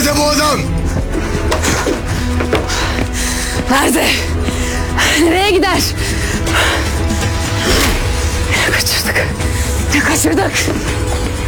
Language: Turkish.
Nerede bu adam? Nerede? Nereye gider? Ne kaçırdık? Ne kaçırdık?